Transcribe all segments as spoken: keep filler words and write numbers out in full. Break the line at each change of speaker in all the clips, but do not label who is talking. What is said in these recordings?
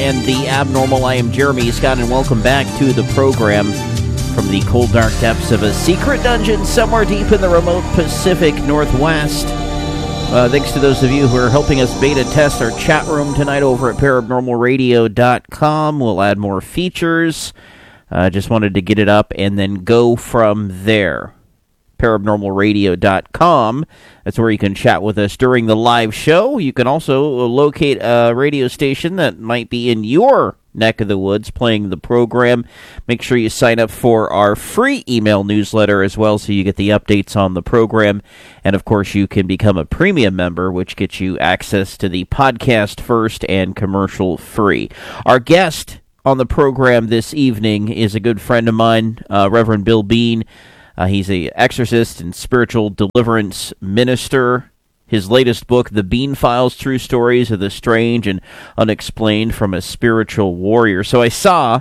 and the abnormal. I am Jeremy Scott, and welcome back to the program from the cold, dark depths of a secret dungeon somewhere deep in the remote Pacific Northwest. Uh, thanks to those of you who are helping us beta test our chat room tonight over at paranormal radio dot com. We'll add more features. I uh, just wanted to get it up and then go from there. paranormal radio dot com. That's where you can chat with us during the live show. You can also locate a radio station that might be in your neck of the woods playing the program. Make sure you sign up for our free email newsletter as well so you get the updates on the program. And, of course, you can become a premium member, which gets you access to the podcast first and commercial free. Our guest on the program this evening is a good friend of mine, uh, Reverend Bill Bean. Uh, he's an exorcist and spiritual deliverance minister. His latest book, The Bean Files, True Stories of the Strange and Unexplained from a Spiritual Warrior. So I saw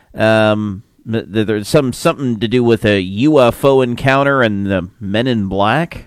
um, that there's some something to do with a U F O encounter and the Men in Black.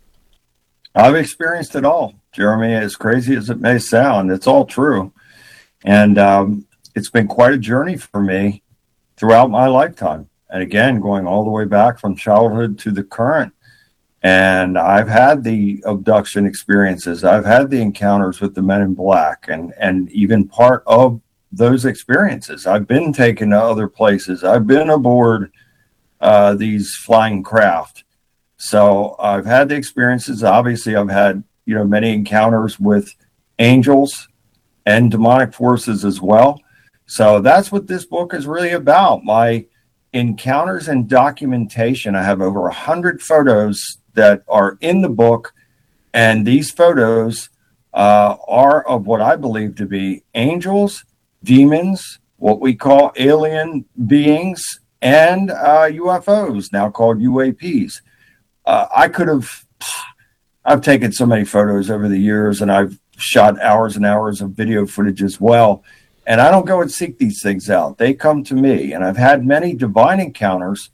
I've experienced it all, Jeremy, as crazy as it may sound. It's all true. And um, it's been quite a journey for me throughout my lifetime. And again, going all the way back from childhood to the current. And I've had the abduction experiences. I've had the encounters with the Men in Black, and, and even part of those experiences. I've been taken to other places. I've been aboard uh, these flying craft. So I've had the experiences. Obviously, I've had, you know, many encounters with angels and demonic forces as well. So that's what this book is really about. My encounters and documentation. I have over a hundred photos that are in the book, and these photos uh, are of what I believe to be angels, demons, what we call alien beings, and uh, U F Os, now called U A Ps. Uh, I could have, I've taken so many photos over the years, and I've shot hours and hours of video footage as well. And I don't go and seek these things out. They come to me. And I've had many divine encounters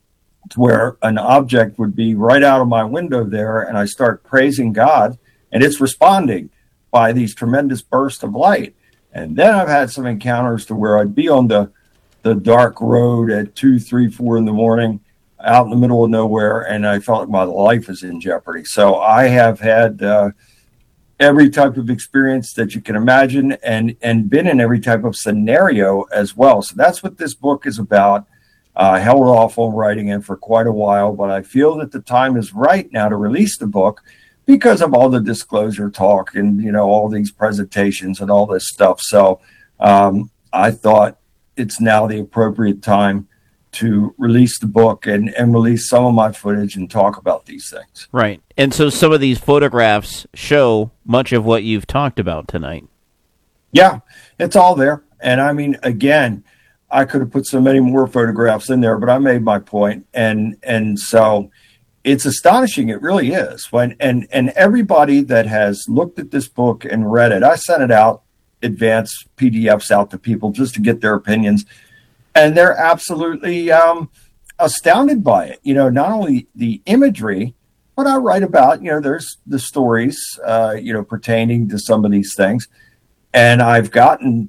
where an object would be right out of my window there, and I start praising God, and it's responding by these tremendous bursts of light. And then I've had some encounters to where I'd be on the, the dark road at two, three, four in the morning, out in the middle of nowhere, and I felt like my life is in jeopardy. So I have had uh, every type of experience that you can imagine, and, and been in every type of scenario as well. So that's what this book is about. I uh, held off on writing it for quite a while, but I feel that the time is right now to release the book because of all the disclosure talk and, you know, all these presentations and all this stuff. So um, I thought it's now the appropriate time to release the book and, and release some of my footage and talk about these things.
Right. And so some of these photographs show much of what you've talked about tonight.
Yeah, it's all there. And I mean, again, I could have put so many more photographs in there, but I made my point. And, and so it's astonishing. It really is. When, and, and everybody that has looked at this book and read it, I sent it out, advanced P D Fs out to people just to get their opinions. And they're absolutely um, astounded by it. You know, not only the imagery, but I write about, you know, there's the stories, uh, you know, pertaining to some of these things. And I've gotten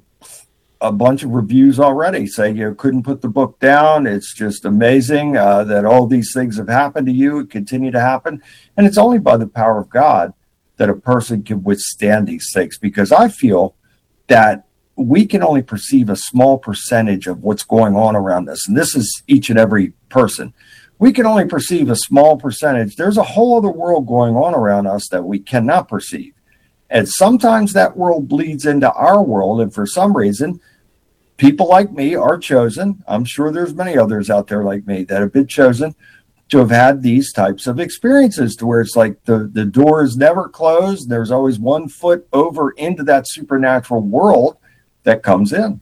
a bunch of reviews already say, you know, couldn't put the book down. It's just amazing uh, that all these things have happened to you, continue to happen. And it's only by the power of God that a person can withstand these things, because I feel that we can only perceive a small percentage of what's going on around us. And this is each and every person. We can only perceive a small percentage. There's a whole other world going on around us that we cannot perceive. And sometimes that world bleeds into our world. And for some reason, people like me are chosen. I'm sure there's many others out there like me that have been chosen to have had these types of experiences, to where it's like the, the door is never closed. There's always one foot over into that supernatural world that comes in.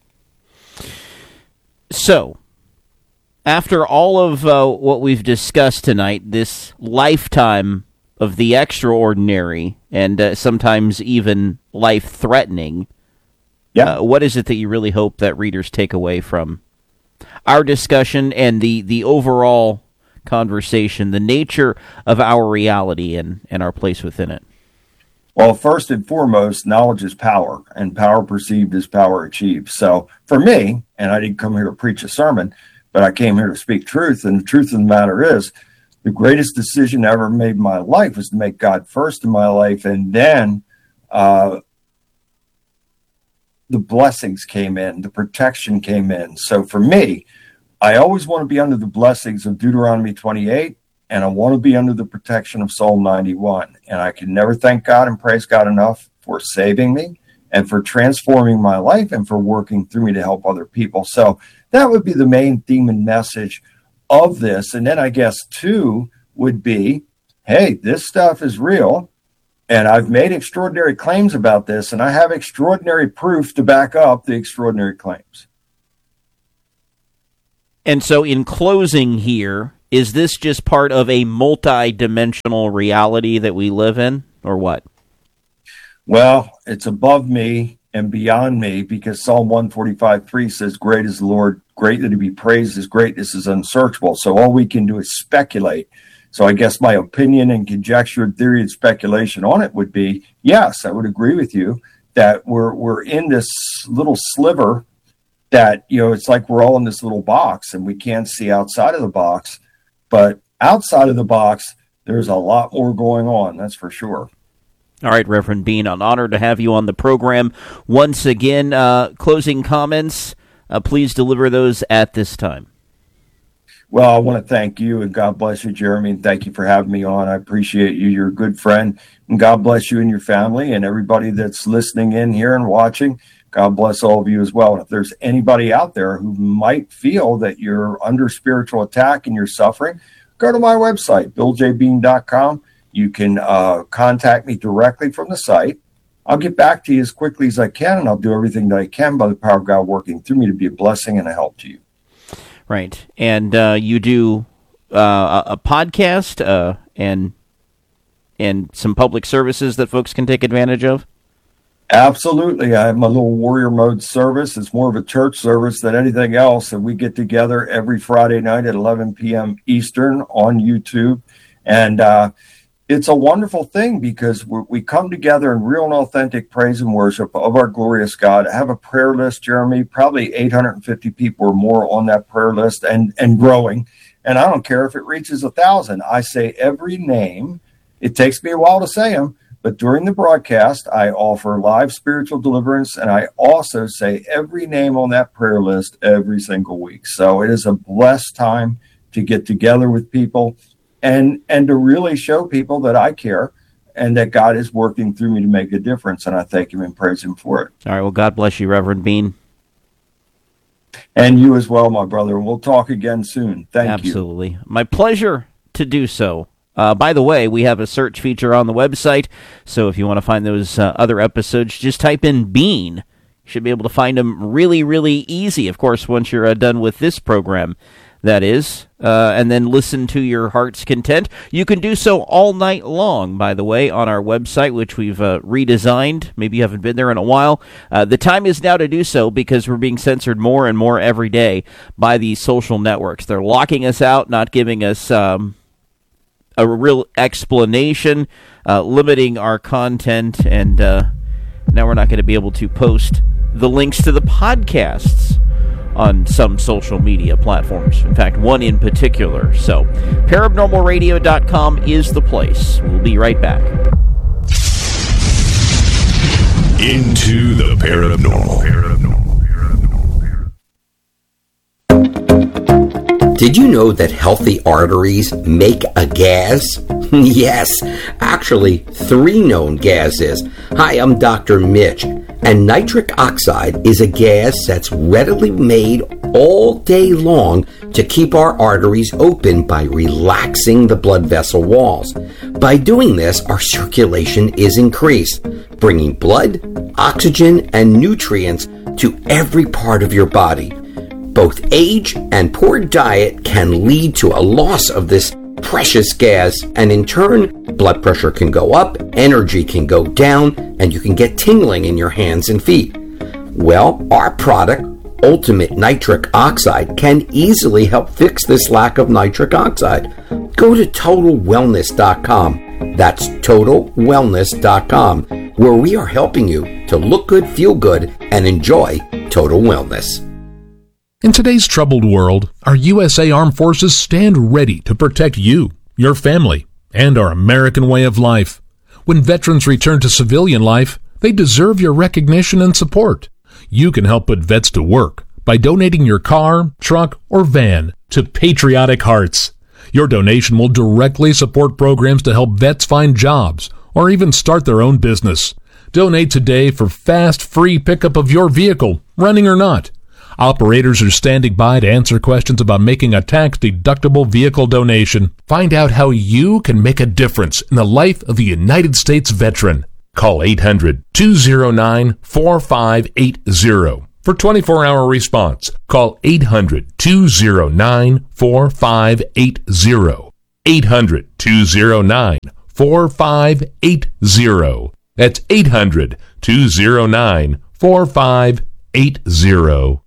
So, after all of uh, what we've discussed tonight, this lifetime of the extraordinary and uh, sometimes even life-threatening, yeah. Uh, what is it that you really hope that readers take away from our discussion and the, the overall conversation, the nature of our reality and, and our place within it?
Well, first and foremost, knowledge is power, and power perceived is power achieved. So for me, and I didn't come here to preach a sermon, but I came here to speak truth. And the truth of the matter is, the greatest decision I ever made in my life was to make God first in my life. And then uh, the blessings came in, the protection came in. So for me, I always want to be under the blessings of Deuteronomy twenty-eight, and I want to be under the protection of Psalm ninety-one. And I can never thank God and praise God enough for saving me and for transforming my life and for working through me to help other people. So that would be the main theme and message of this. And then I guess two would be, hey, this stuff is real. And I've made extraordinary claims about this, and I have extraordinary proof to back up the extraordinary claims.
And so in closing here, is this just part of a multi-dimensional reality that we live in, or what?
Well, it's above me and beyond me, because Psalm one forty-five three says, great is the Lord, greatly to be praised, his greatness is unsearchable. So all we can do is speculate. So I guess my opinion and conjecture and theory and speculation on it would be, yes, I would agree with you that we're we're in this little sliver that, you know, it's like we're all in this little box and we can't see outside of the box. But outside of the box, there's a lot more going on, that's for sure.
All right, Reverend Bean, I'm honored to have you on the program once again. Uh, closing comments, uh, please deliver those at this time.
Well, I want to thank you, and God bless you, Jeremy, and thank you for having me on. I appreciate you. You're a good friend, and God bless you and your family and everybody that's listening in here and watching. God bless all of you as well. And if there's anybody out there who might feel that you're under spiritual attack and you're suffering, go to my website, bill j bean dot com. You can uh, contact me directly from the site. I'll get back to you as quickly as I can, and I'll do everything that I can by the power of God working through me to be a blessing and a help to you.
Right. And uh, you do uh, a podcast uh, and and some public services that folks can take advantage of?
Absolutely. I have my little Warrior Mode service. It's more of a church service than anything else. And we get together every Friday night at eleven p.m. Eastern on YouTube. And uh, it's a wonderful thing because we we come together in real and authentic praise and worship of our glorious God. I have a prayer list, Jeremy, probably eight hundred fifty people or more on that prayer list and, and growing. And I don't care if it reaches a thousand. I say every name. It takes me a while to say them, but during the broadcast, I offer live spiritual deliverance, and I also say every name on that prayer list every single week. So it is a blessed time to get together with people and and to really show people that I care and that God is working through me to make a difference, and I thank him and praise him for it.
All right, well, God bless you, Reverend Bean.
And you as well, my brother. We'll talk again soon. Thank
Absolutely.
you.
Absolutely. My pleasure to do so. Uh, by the way, we have a search feature on the website, so if you want to find those uh, other episodes, just type in Bean. You should be able to find them really, really easy. Of course, once you're uh, done with this program, that is, uh, and then listen to your heart's content. You can do so all night long, by the way, on our website, which we've uh, redesigned. Maybe you haven't been there in a while. Uh, the time is now to do so because we're being censored more and more every day by these social networks. They're locking us out, not giving us um, a real explanation, uh, limiting our content, and uh, now we're not going to be able to post the links to the podcasts on some social media platforms. In fact, one in particular. So, paranormal radio dot com is the place. We'll be right back.
Into the paranormal. paranormal.
Did you know that healthy arteries make a gas? Yes, actually, three known gases. Hi, I'm Doctor Mitch, and nitric oxide is a gas that's readily made all day long to keep our arteries open by relaxing the blood vessel walls. By doing this, our circulation is increased, bringing blood, oxygen, and nutrients to every part of your body. Both age and poor diet can lead to a loss of this precious gas, and in turn, blood pressure can go up, energy can go down, and you can get tingling in your hands and feet. Well, our product, Ultimate Nitric Oxide, can easily help fix this lack of nitric oxide. Go to total wellness dot com That's total wellness dot com, where we are helping you to look good, feel good, and enjoy total wellness.
In today's troubled world, our U S A Armed Forces stand ready to protect you, your family, and our American way of life. When veterans return to civilian life, they deserve your recognition and support. You can help put vets to work by donating your car, truck, or van to Patriotic Hearts. Your donation will directly support programs to help vets find jobs or even start their own business. Donate today for fast, free pickup of your vehicle, running or not. Operators are standing by to answer questions about making a tax-deductible vehicle donation. Find out how you can make a difference in the life of a United States veteran. Call eight hundred, two oh nine, four five eight oh. For twenty-four hour response, call eight hundred, two oh nine, four five eight oh. eight hundred, two oh nine, four five eight oh. That's eight hundred, two oh nine, four five eight oh.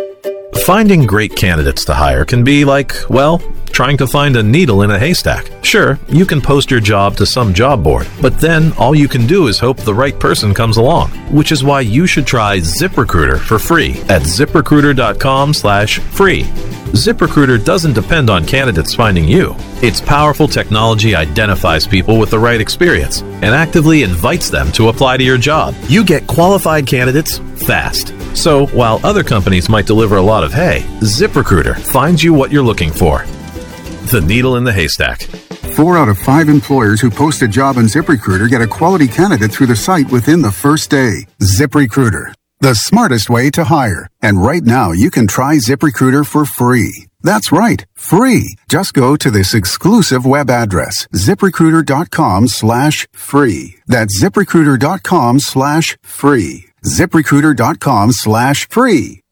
Finding great candidates to hire can be like, well, trying to find a needle in a haystack. Sure, you can post your job to some job board, but then all you can do is hope the right person comes along, which is why you should try ZipRecruiter for free at ZipRecruiter.com slash free. ZipRecruiter doesn't depend on candidates finding you. Its powerful technology identifies people with the right experience and actively invites them to apply to your job. You get qualified candidates fast. So while other companies might deliver a lot of hay, ZipRecruiter finds you what you're looking for. The needle in the haystack.
Four out of five employers who post a job on ZipRecruiter get a quality candidate through the site within the first day. ZipRecruiter, the smartest way to hire. And right now, you can try ZipRecruiter for free. That's right, free. Just go to this exclusive web address, ZipRecruiter.com slash free. That's ZipRecruiter.com slash free. ZipRecruiter.com slash free.